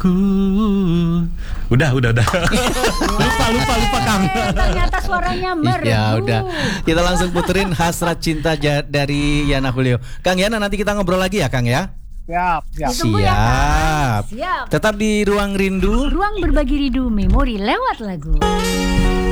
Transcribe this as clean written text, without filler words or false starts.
cintaku. Udah. lupa Kang. Ternyata suaranya merdu. Ya udah, kita langsung puterin Hasrat Cinta dari Yana Julio. Kang Yana, nanti kita ngobrol lagi ya Kang ya. Siap. Ditunggu ya, Kang. Siap. Siap. Tetap di Ruang Rindu. Ruang berbagi rindu memori lewat lagu.